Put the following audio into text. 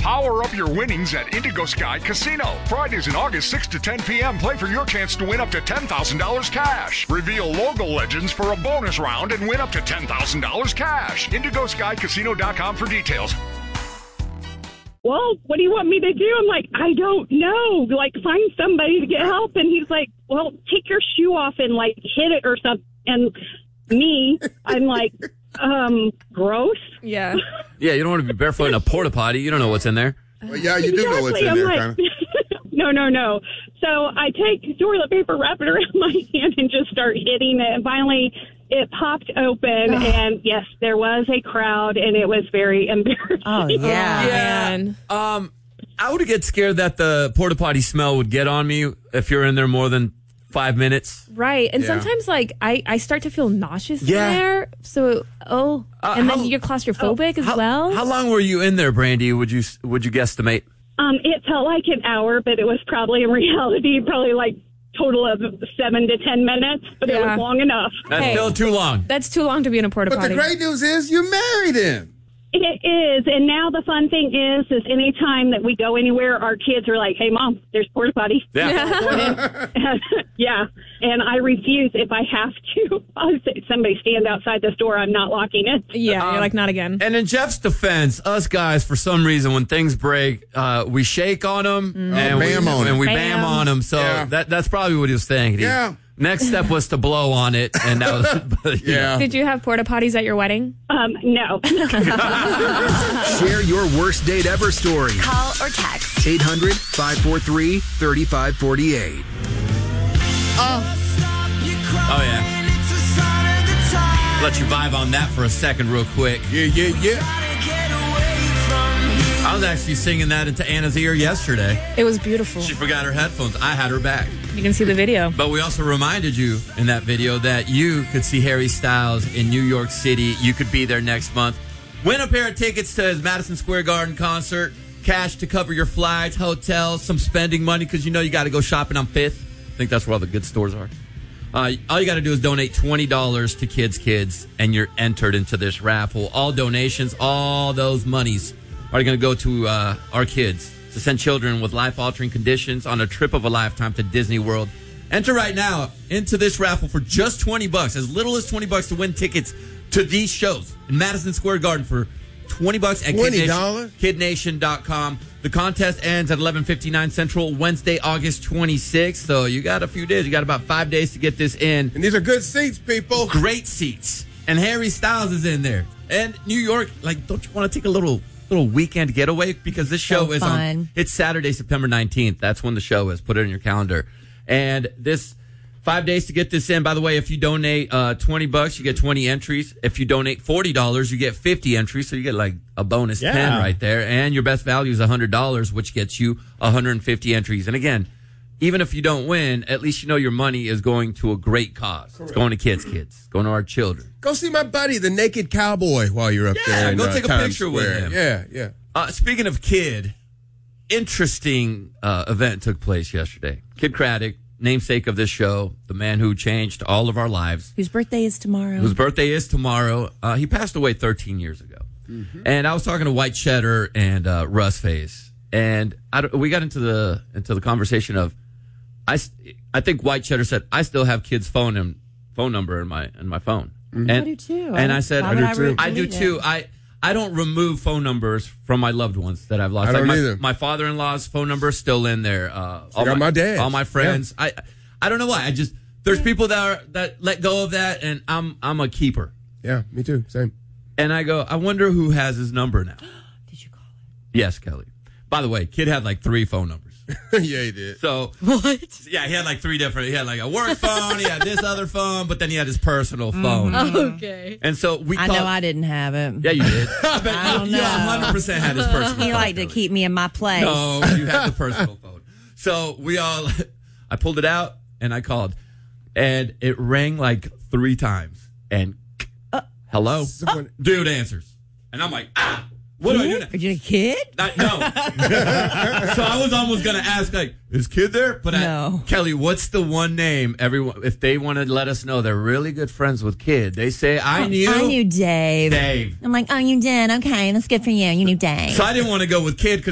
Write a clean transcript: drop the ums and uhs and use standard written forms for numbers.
Power up your winnings at Indigo Sky Casino. Fridays in August, 6 to 10 p.m. Play for your chance to win up to $10,000 cash. Reveal logo legends for a bonus round and win up to $10,000 cash. IndigoSkyCasino.com for details. Well, what do you want me to do? I'm like, I don't know. Like, find somebody to get help. And he's like, well, take your shoe off and, like, hit it or something. And me, I'm like, gross. Yeah. Yeah, you don't want to be barefoot in a porta potty. You don't know what's in there. Well, yeah, you do know what's in there, kind of. No. So I take toilet paper, wrap it around my hand, and just start hitting it. And finally, it popped open, and yes, there was a crowd, and it was very embarrassing. Oh, yeah. Man. I would get scared that the porta potty smell would get on me if you're in there more than 5 minutes. Right. And Yeah. sometimes, like, I start to feel nauseous Yeah. in there. So, and then you're claustrophobic as well. How long were you in there, Brandy? Would you guesstimate? It felt like an hour, but it was probably in reality probably like total of 7 to 10 minutes, but it was long enough. That's still too long. That's too long to be in a porta potty. But the great news is you married him. It is, and now the fun thing is anytime that we go anywhere, our kids are like, hey, Mom, there's porta potty. Yeah. Yeah, and I refuse if I have to. I'll say, somebody stand outside this door, I'm not locking it. Yeah, you're like, not again. And in Jeff's defense, us guys, for some reason, when things break, we shake on them and we bam on them. So that's probably what he was saying. Yeah. Next step was to blow on it, and that was Yeah. Did you have porta potties at your wedding? No. Share your worst date ever story. Call or text. 800-543-3548. Oh, yeah. Let you vibe on that for a second real quick. Yeah. I was actually singing that into Anna's ear yesterday. It was beautiful. She forgot her headphones. I had her back. You can see the video. But we also reminded you in that video that you could see Harry Styles in New York City. You could be there next month. Win a pair of tickets to his Madison Square Garden concert. Cash to cover your flights, hotels, some spending money because you know you got to go shopping on 5th. I think that's where all the good stores are. All you got to do is donate $20 to Kids, and you're entered into this raffle. All donations, all those monies are going to go to our kids to send children with life-altering conditions on a trip of a lifetime to Disney World. Enter right now into this raffle for just $20, as little as $20 to win tickets to these shows in Madison Square Garden for $20 at KidNation.com. The contest ends at 11:59 Central, Wednesday, August 26th. So you got a few days. You got about 5 days to get this in. And these are good seats, people. Great seats. And Harry Styles is in there. And New York, like, don't you want to take a little weekend getaway? Because this show is on. It's Saturday, September 19th. That's when the show is. Put it in your calendar. And this 5 days to get this in. By the way, if you donate $20, you get 20 entries. If you donate $40, you get 50 entries. So you get like a bonus 10 right there. And your best value is $100, which gets you 150 entries. And again, even if you don't win, at least you know your money is going to a great cause. Correct. It's going to kids, going to our children. Go see my buddy, the Naked Cowboy, while you're up there. Go take a Times picture Square. with him. Yeah. Speaking of kid, interesting event took place yesterday. Kid Craddock, namesake of this show, the man who changed all of our lives. Whose birthday is tomorrow. He passed away 13 years ago. Mm-hmm. And I was talking to White Cheddar and Russ Face, and we got into the conversation of I think White Cheddar said I still have kids' phone number in my phone. Mm-hmm. And, I do too. And I said I do too. I don't remove phone numbers from my loved ones that I've lost. I don't either. My father-in-law's phone number is still in there. My dad. All my friends. Yeah. I don't know why. There's people that let go of that, and I'm a keeper. Yeah, me too. Same. And I go, I wonder who has his number now. Did you call it? Yes, Kelly. By the way, kid had like 3 phone numbers. Yeah, he did. So what? Yeah, he had like 3 different. He had like a work phone, he had this other phone, but then he had his personal phone. Okay. And so I know I didn't have it. Yeah, you did. I don't know. You 100% had his personal phone. He liked to keep me in my place. No, you had the personal phone. So I pulled it out and I called, and it rang like 3 times. And hello, dude answers, and I'm like, what do I do now? Are you a kid? No. So I was almost going to ask, like, is Kid there? But no. Kelly, what's the one name everyone, if they want to let us know they're really good friends with Kid, they say, I knew Dave. Dave. I'm like, oh, you did? Okay, that's good for you. You knew Dave. So I didn't want to go with Kid